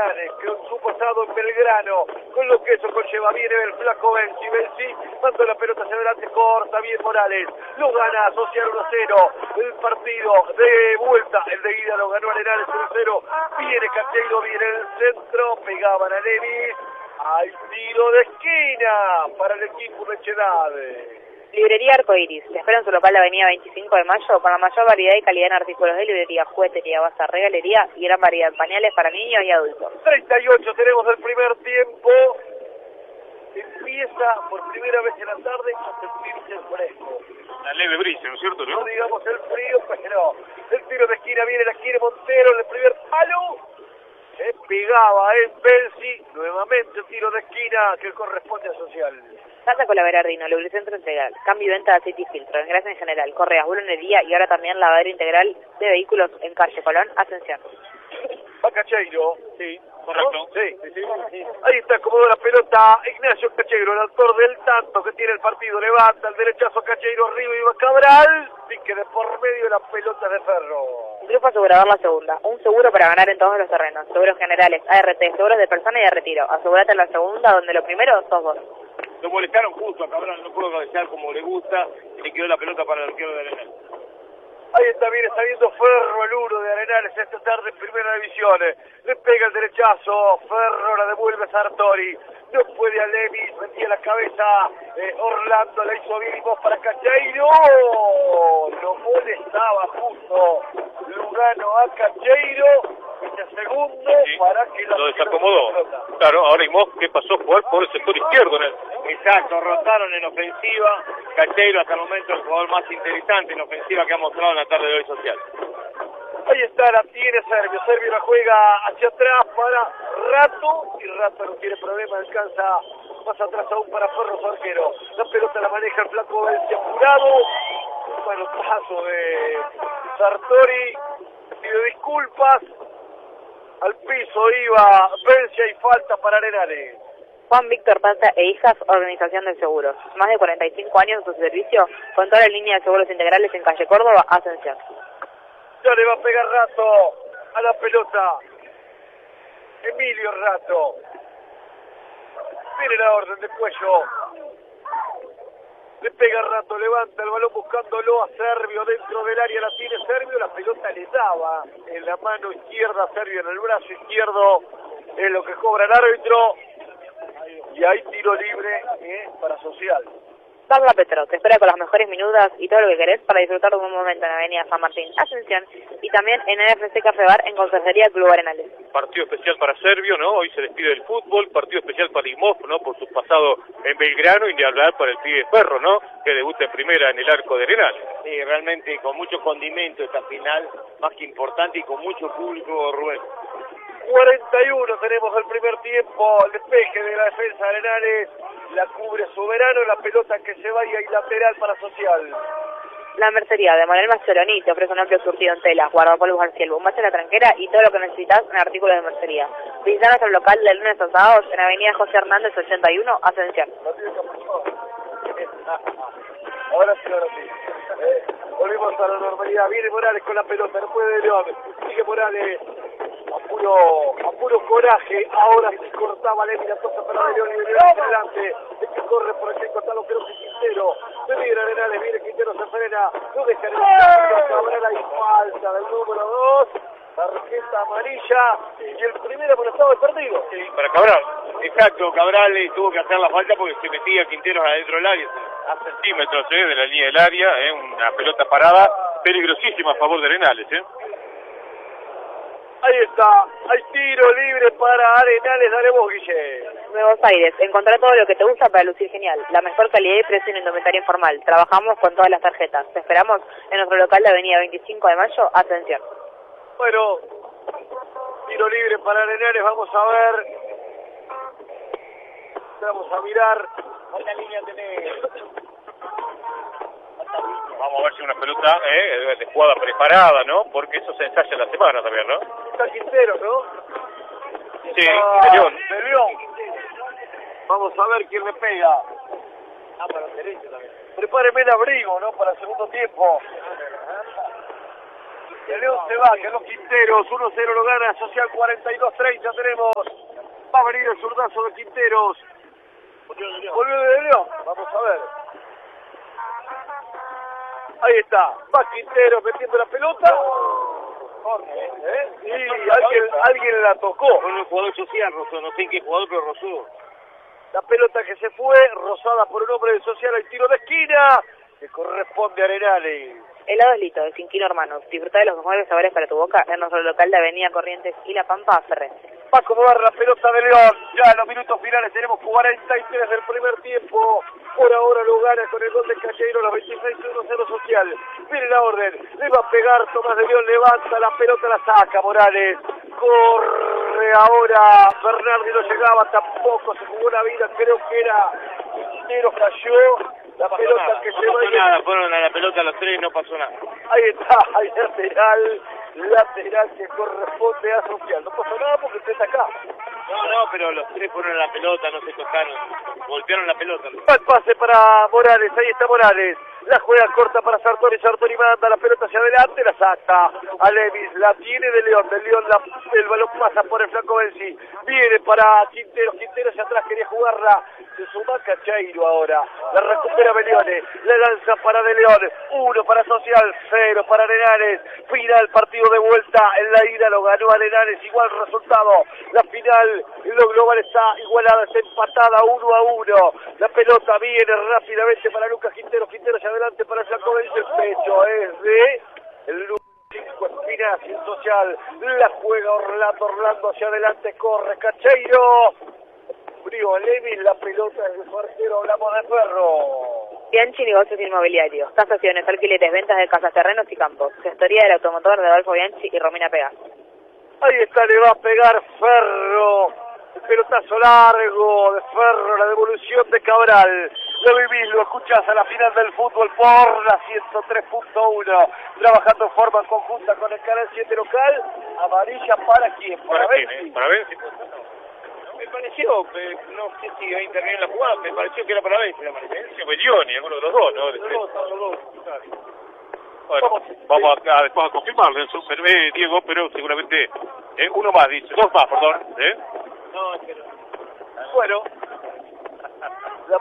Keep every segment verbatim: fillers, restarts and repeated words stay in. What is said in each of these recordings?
Arenales, con su pasado en Belgrano, con lo que eso conlleva. Viene el flaco Benzi, Benzi manda la pelota hacia adelante, corta bien Morales, lo gana Social uno a cero, el partido de vuelta, el de ida lo ganó Arenales uno a cero, viene Cacheiro, viene el centro, pegaban a Levis, hay tiro de esquina para el equipo de Chedade. Librería Arcoiris, te espera en su local de avenida veinticinco de mayo con la mayor variedad y calidad en artículos de librería, juguetería, bazar, regalería y gran variedad de pañales para niños y adultos. treinta y ocho tenemos el primer tiempo. Empieza por primera vez en la tarde a sentirse el fresco. La leve brisa, ¿no es cierto? ¿no? No digamos el frío, pero el tiro de esquina viene, la quiere Montero en el primer palo. Se pegaba en Benzi, nuevamente el tiro de esquina que corresponde a Social. Casa Colaberardino, lubricentro integral, cambio y venta de aceite y filtro, engrase en general, correas, bulonería y ahora también lavadero integral de vehículos en calle Colón, Ascensión. Va Cacheiro. Sí, correcto. Sí, sí, sí, sí. Ahí está acomodó la pelota Ignacio Cacheiro, el autor del tanto que tiene el partido. Levanta el derechazo Cacheiro, arriba y va Cabral. Pique de por medio la pelota de Ferro. Grupo Asegurador La Segunda, un seguro para ganar en todos los terrenos. Seguros generales, A R T, seguros de persona y de retiro. Asegúrate en La Segunda, donde lo primero sos vos. Lo molestaron justo a Cabral, no pudo cabecear como le gusta, y le quedó la pelota para el arquero de Arenales. Ahí está, viene saliendo Ferro, el uno de Arenales esta tarde en Primera División. Le pega el derechazo, Ferro la devuelve a Sartori. No puede a Levis, metía la cabeza, eh, Orlando la hizo bien y vos para Cacheiro. Lo molestaba justo Lugano a Cacheiro. Este segundo Sí, para que la lo desacomodó. Claro, ahora Imos, ¿qué pasó? Jugar por el sector izquierdo. ¿No? Exacto, rotaron en ofensiva. Cacheiro hasta el momento el jugador más interesante en ofensiva que ha mostrado en la tarde de hoy Social. Ahí está, la tiene Servio. Servio la juega hacia atrás para Rato. Y Rato no tiene problema, alcanza más atrás aún para Ferro, su arquero. La pelota la maneja el flaco Benzi apurado. Un manotazo de Sartori. Pide disculpas. Al piso iba Benzi y falta para Arenales. Juan Víctor Pata e Hijas, Organización de Seguros. Más de cuarenta y cinco años en su servicio, con toda la línea de seguros integrales en calle Córdoba, Ascensión. Ya le va a pegar Rato a la pelota. Emilio Rato. Viene la orden de Cuello. Le pega Rato, levanta el balón buscándolo a Servio dentro del área, la tiene Servio, la pelota le daba en la mano izquierda a Servio, en el brazo izquierdo, es lo que cobra el árbitro. Y hay tiro libre eh, para Social. Carla Petro, te espera con las mejores minudas y todo lo que querés para disfrutar de un buen momento en la avenida San Martín, Ascensión, y también en N F C Café Bar en Conserjería Club Arenales. Partido especial para Servio, ¿no? Hoy se despide del fútbol. Partido especial para Imos, ¿no? Por su pasado en Belgrano, y ni hablar para el pibe Ferro, ¿no? Que debuta en primera en el arco de Arenales. Sí, realmente con mucho condimento esta final, más que importante, y con mucho público, Rubén. cuarenta y uno tenemos el primer tiempo, el despeje de la defensa de Arenales, la cubre Soberano, la pelota que se vaya y lateral para Social. La mercería de Manuel Mascheroni te ofrece un amplio surtido en telas, guardapolvos García, bombacha la tranquera y todo lo que necesitas en artículos de mercería. Visita nuestro local de lunes a sábados en avenida José Hernández ochenta y uno, Ascensión. Ahora sí, ahora sí. Eh, volvimos a la normalidad, viene Morales con la pelota, no puede de León, sigue Morales. A puro, a puro coraje, ahora sí cortaba Levi la cosa para León y León adelante, es que corre por aquel costado, creo que Quintero, se viene Arenales, viene Quintero, se frena, no deja de la Cabral, hay falta del número dos, tarjeta amarilla, y el primero amonestado es perdido. Sí, para Cabral. Exacto, Cabral eh, tuvo que hacer la falta porque se metía Quinteros adentro del área. A centímetros eh, de la línea del área, eh, una pelota parada, peligrosísima a favor de Arenales, ¿eh? Ahí está, hay tiro libre para Arenales, dale vos, Guille. Nuevos Aires, encontrá todo lo que te gusta para lucir genial. La mejor calidad y precio en indumentaria informal. Trabajamos con todas las tarjetas. Te esperamos en nuestro local de avenida veinticinco de mayo, Ascensión. Bueno, tiro libre para Arenales, vamos a ver. Vamos a mirar. ¿Cuánta línea tenés? Vamos a ver si una pelota eh, de jugada preparada, ¿no? Porque eso se ensaya en la semana también, ¿no? Está Quintero, ¿no? Sí, ah, de León. De León. Vamos a ver quién le pega. Ah, para el derecho también. Prepáreme el abrigo, ¿no? Para el segundo tiempo. De León se va, quedó Quinteros, uno cero lo gana, Social cuarenta y dos treinta tenemos. Va a venir el zurdazo de Quinteros. Volvió de León, vamos a ver. Ahí está, va Quinteros metiendo la pelota. ¿Eh? Sí, alguien, alguien la tocó. Con el jugador social, Rosó, no sé en qué jugador, pero Rosó. La pelota que se fue, rozada por un hombre de Social, el tiro de esquina, que corresponde a Arenales. Helados Lito, de Cinquino Hermanos. Disfruta de los mejores sabores para tu boca en nuestro local de Avenida Corrientes y La Pampa, Ferré. Va a acomodar la pelota de León. Ya en los minutos finales tenemos cuarenta y tres del primer tiempo. Por ahora lo gana con el gol de Calleiro, los veintiséis uno cero Social. Viene la orden. Le va a pegar Tomás de León. Levanta la pelota, la saca Morales. Corre ahora. Bernardi no llegaba tampoco. Se jugó una vida. Creo que era Quinteros, cayó. La no pelota nada, que no se pasó va. nada, fueron a la pelota a los tres y no pasó nada. Ahí está, ahí lateral, lateral que corresponde a Social. No pasó nada porque usted está acá. No, no, pero los tres fueron a la pelota, no se tocaron, golpearon la pelota. El pase para Morales, ahí está Morales. La juega corta para Sartori, Sartori manda la pelota hacia adelante, la saca a Levis, la tiene de León, de León la, el balón pasa por el flanco Benzi, viene para Quinteros, Quinteros hacia atrás, quería jugarla, se suma Calleiro ahora, la recupera Belione, la lanza para De León, uno para Social, cero para Arenales, final partido de vuelta, en la ida lo ganó Arenales, igual resultado, la final en lo global está igualada, está empatada uno a uno, la pelota viene rápidamente para Lucas Quinteros, Quinteros hacia adelante para el flanco Benzi, el pecho es de el número cinco Espinazi, el Social, la juega Orlando, Orlando hacia adelante, corre Calleiro, frío Levis, la pelota es de su arquero, hablamos de Ferro. Bianchi Negocios Inmobiliarios, tasaciones, alquileres, ventas de casas, terrenos y campos. Gestoría del automotor de Adolfo Bianchi y Romina Pega. Ahí está, le va a pegar Ferro. El pelotazo largo de Ferro, la devolución de Cabral. Lo vivís, lo escuchás a la final del fútbol por la ciento tres punto uno. Trabajando en forma conjunta con el canal siete local. Amarilla para quién, para Benzi. Para Benzi. Me pareció, eh, no sé si va a intervenir en la jugada, me pareció que era para Benzi la amarilla. Benzi o Belioni, alguno de los dos, ¿no? Los dos, los dos, claro. Bueno, vamos a, a, después a confirmarlo, en su, eh, Diego, pero seguramente eh, uno más, dice, dos más, perdón. ¿eh? No, es que no. Bueno, la,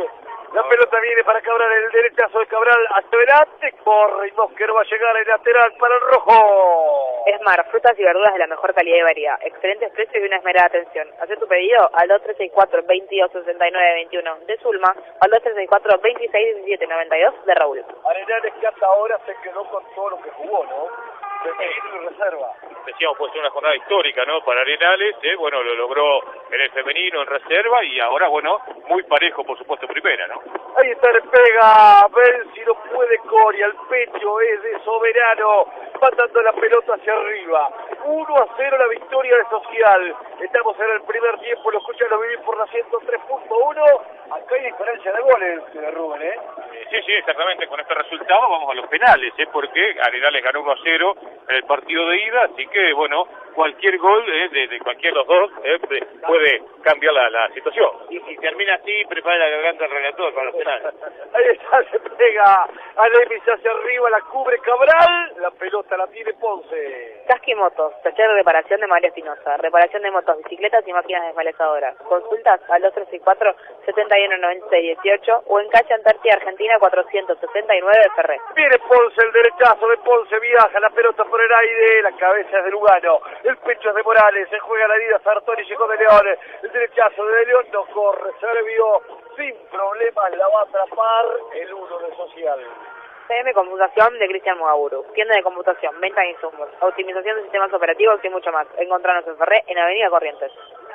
la pelota viene para Cabral, el derechazo de Cabral hacia adelante, corre y Mosquero va a llegar el lateral para el rojo. Esmar, frutas y verduras de la mejor calidad y variedad, excelentes precios y una esmerada atención. Haz tu pedido al dos tres seis cuatro, veintidós sesenta y nueve veintiuno de Zulma, al dos tres seis cuatro, veintiséis diecisiete noventa y dos de Raúl. Arenales que hasta ahora se quedó con todo lo que jugó, ¿no? De reserva. Decíamos, puede ser una jornada histórica, ¿no? Para Arenales, ¿eh? Bueno, lo logró en el femenino, en reserva, y ahora, bueno, muy parejo, por supuesto, primera, ¿no? Ahí está el pega, Benzi no puede Coria, el pecho es de Soberano, mandando la pelota hacia arriba. uno a cero la victoria de Social. Estamos en el primer tiempo, lo escuchan, lo vivís por la ciento tres punto uno. Acá hay diferencia de goles, de Rubén, ¿eh? ¿eh? Sí, sí, exactamente, con este resultado vamos a los penales, ¿eh? Porque Arenales ganó uno a cero en el partido de ida, así que, bueno, cualquier gol ¿eh? de, de cualquiera de los dos ¿eh? puede cambiar la, la situación. Y si termina así, prepara la garganta al relator para los penales. Ahí está, se pega a Levis hacia arriba, la cubre Cabral, la pelota la tiene Ponce. Casqui Motos, taller de reparación de María Espinosa, reparación de motos, bicicletas y máquinas desmalezadoras. Consultas al dos tres seis cuatro, setenta y uno noventa y seis dieciocho o en calle Antártida Argentina cuatrocientos sesenta y nueve de Ferré. Viene Ponce, el derechazo de Ponce, viaja la pelota por el aire, la cabeza es de Lugano, el pecho es de Morales, se juega la herida Sartori, llegó de León, el derechazo de León no corre, Servio, sin problemas la va a atrapar el uno de Social. C M Computación de Cristian Mugaburu, tienda de computación, venta de insumos, optimización de sistemas operativos y mucho más. Encontrarnos en Ferré, en Avenida Corrientes.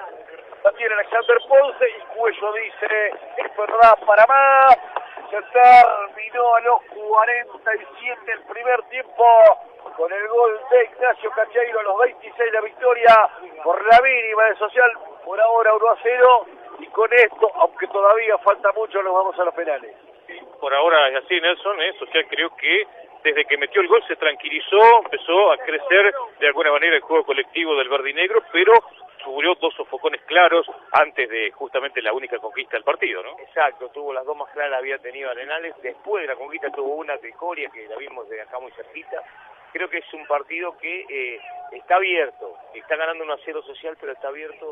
La tiene Alexander Ponce y Cuello dice, esto no da para más. Se terminó a los cuarenta y siete el primer tiempo con el gol de Ignacio Calleiro a los veintiséis, la victoria por la mínima de Social, por ahora uno a cero, y con esto, aunque todavía falta mucho, nos vamos a los penales. Por ahora es así, Nelson, ¿eh? Social creo que desde que metió el gol se tranquilizó, empezó a crecer de alguna manera el juego colectivo del verde y negro, pero sufrió dos sofocones claros antes de justamente la única conquista del partido, ¿no? Exacto, tuvo las dos más claras, había tenido Arenales, después de la conquista tuvo una de Coria, que la vimos de acá muy cerquita, creo que es un partido que eh, está abierto, está ganando uno a cero Social, pero está abierto